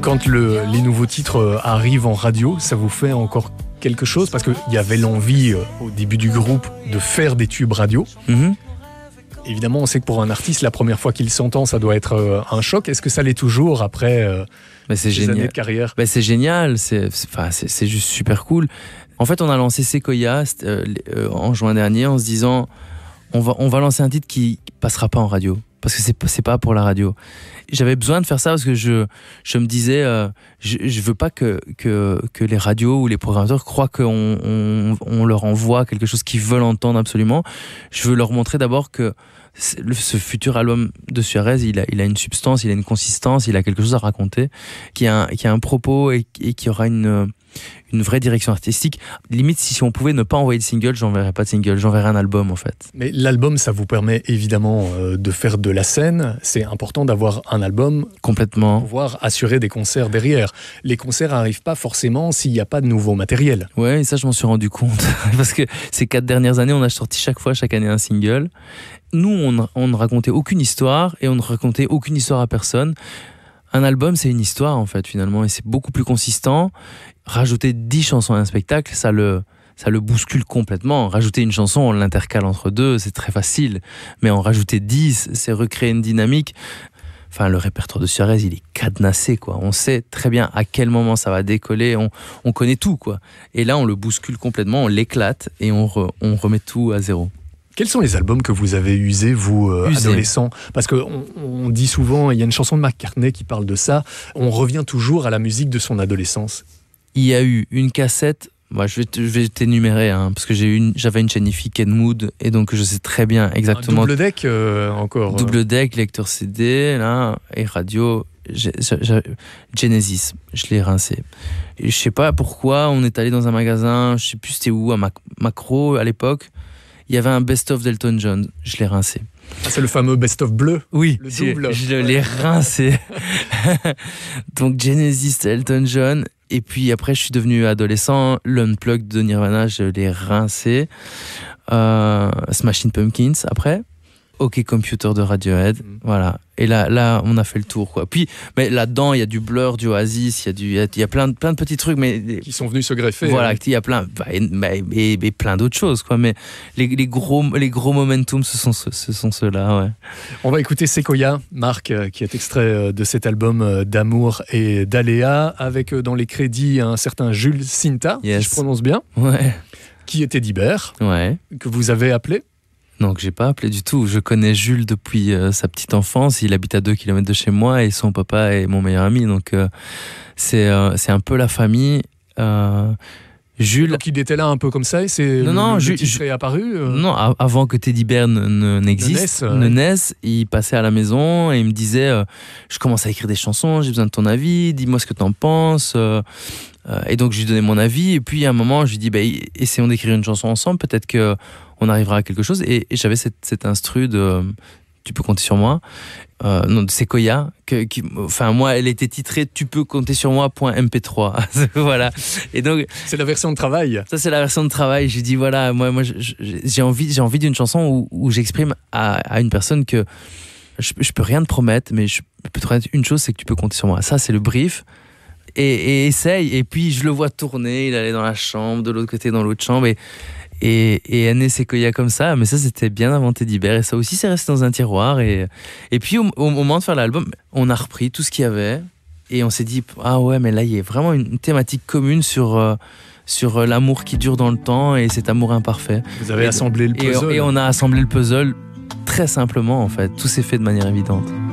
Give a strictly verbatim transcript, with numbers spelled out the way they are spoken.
Quand le, les nouveaux titres arrivent en radio, ça vous fait encore quelque chose? Parce qu'il y avait l'envie euh, au début du groupe de faire des tubes radio. Mm-hmm. Évidemment, on sait que pour un artiste, la première fois qu'il s'entend, ça doit être euh, un choc. Est-ce que ça l'est toujours après euh, bah, c'est des génial. années de carrière? Bah, c'est génial, c'est, c'est, enfin, c'est, c'est juste super cool. En fait, on a lancé Sequoia euh, euh, en juin dernier en se disant on va, on va lancer un titre qui passera pas en radio. Parce que c'est, c'est pas pour la radio. J'avais besoin de faire ça parce que je, je me disais, euh, je, je veux pas que, que, que les radios ou les programmateurs croient qu'on on, on leur envoie quelque chose qu'ils veulent entendre absolument. Je veux leur montrer d'abord que le, ce futur album de Suarez, il a, il a une substance, il a une consistance, il a quelque chose à raconter, qui a un, qui a un propos et, et qui aura une, une vraie direction artistique. Limite, si on pouvait ne pas envoyer de single, j'enverrais pas de single, j'enverrais un album en fait. Mais l'album, ça vous permet évidemment euh, de faire de la scène. C'est important d'avoir un album. Complètement. Pour pouvoir assurer des concerts derrière. Les concerts n'arrivent pas forcément s'il n'y a pas de nouveau matériel. Ouais, et ça je m'en suis rendu compte. Parce que ces quatre dernières années, on a sorti chaque fois, chaque année un single. Nous, on, on ne racontait aucune histoire et on ne racontait aucune histoire à personne. Un album, c'est une histoire en fait finalement et c'est beaucoup plus consistant. Rajouter dix chansons à un spectacle, ça le, ça le bouscule complètement. Rajouter une chanson, on l'intercale entre deux, c'est très facile. Mais en rajouter dix, c'est recréer une dynamique. Enfin, le répertoire de Suarez, il est cadenassé, quoi. On sait très bien à quel moment ça va décoller. On, on connaît tout, quoi. Et là, on le bouscule complètement, on l'éclate et on, re, on remet tout à zéro. Quels sont les albums que vous avez usés, vous, euh, Usé. adolescents? Parce qu'on on dit souvent, il y a une chanson de McCartney qui parle de ça, on revient toujours à la musique de son adolescence. Il y a eu une cassette, bah, je, vais je vais t'énumérer, hein, parce que j'ai une, j'avais une Jennifer Kenwood, et donc je sais très bien exactement... Un double deck euh, encore Double deck, lecteur C D, là, et radio... J'ai, j'ai, Genesis, je l'ai rincé. Et je sais pas pourquoi, on est allé dans un magasin, je sais plus c'était où, à Mac- Macro à l'époque, il y avait un best-of d'Elton John, je l'ai rincé. Ah, c'est le fameux best-of bleu. Oui, le double. Je, je l'ai rincé. Donc Genesis, Elton John, et puis après je suis devenu adolescent, l'Unplugged de Nirvana, je l'ai rincé. Euh, Smashing Pumpkins après. OK Computer de Radiohead, mmh. Voilà. Et là, là, on a fait le tour, quoi. Puis, mais là-dedans, il y a du Blur, du Oasis, il y a du, il y a plein de, plein de petits trucs, mais qui sont venus se greffer. Voilà, hein. Il y a plein, bah, et, et, et plein d'autres choses, quoi. Mais les, les gros, les gros momentum, ce sont, ce, ce sont ceux-là, ouais. On va écouter Sequoia, Marc, qui est extrait de cet album d'Amour et d'Aléa, avec dans les crédits un certain Jules Cinta, yes. Si je prononce bien. Ouais. Qui est Edibert, ouais. Que vous avez appelé. Non, que j'ai pas appelé du tout. Je connais Jules depuis euh, sa petite enfance. Il habite à deux kilomètres de chez moi et son papa est mon meilleur ami. Donc, euh, c'est, euh, c'est un peu la famille. Euh, Jules... Donc, il était là un peu comme ça et c'est non, le, non, le Jules, titre est apparu euh... Non, a- avant que Teddy Bear ne, ne, n'existe, ne naisse, ne ouais. naisse, il passait à la maison et il me disait euh, je commence à écrire des chansons, j'ai besoin de ton avis, dis-moi ce que t'en penses. Euh, euh, et donc, je lui donnais mon avis. Et puis, à un moment, je lui dis bah, essayons d'écrire une chanson ensemble, peut-être que on arrivera à quelque chose. Et, et j'avais cette, cette instru de Tu peux compter sur moi, euh, non, de Sequoia, que, qui, enfin, moi, elle était titrée Tu peux compter sur moi .m p trois. Voilà. Et donc, c'est la version de travail. Ça, c'est la version de travail. J'ai dit, voilà, moi, moi je, je, j'ai, envie, j'ai envie d'une chanson où, où j'exprime à, à une personne que je, je peux rien te promettre, mais je peux te promettre une chose, c'est que tu peux compter sur moi. Ça, c'est le brief. Et, et essaye. Et puis, je le vois tourner, il allait dans la chambre, de l'autre côté, dans l'autre chambre. Et, Et, et elle naît Sequoia comme ça, mais ça c'était bien avant Teddy Bear et ça aussi c'est resté dans un tiroir. Et, et puis au, au moment de faire l'album, on a repris tout ce qu'il y avait et on s'est dit ah ouais, mais là il y a vraiment une thématique commune sur, euh, sur l'amour qui dure dans le temps et cet amour imparfait. Vous avez et, assemblé le puzzle. Et, et on a assemblé le puzzle très simplement en fait, tout s'est fait de manière évidente.